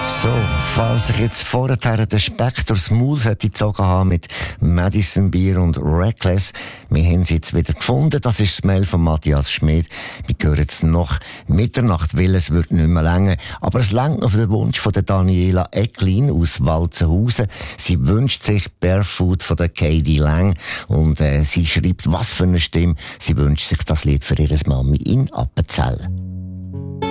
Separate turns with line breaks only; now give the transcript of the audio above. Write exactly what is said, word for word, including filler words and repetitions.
So, falls ich jetzt vorher den Speck durchs Maul sollte gezogen haben mit Madison Beer und Reckless, wir haben sie jetzt wieder gefunden. Das ist das Mail von Matthias Schmid. Wir hören jetzt noch Mitternacht, weil es wird nicht mehr länger. Aber es längt noch für den Wunsch von der Daniela Ecklin aus Walzenhausen. Sie wünscht sich Barefoot von der Katie Lang und äh, sie schreibt, was für eine Stimme. Sie wünscht sich das Lied für ihre Mami in Appenzell.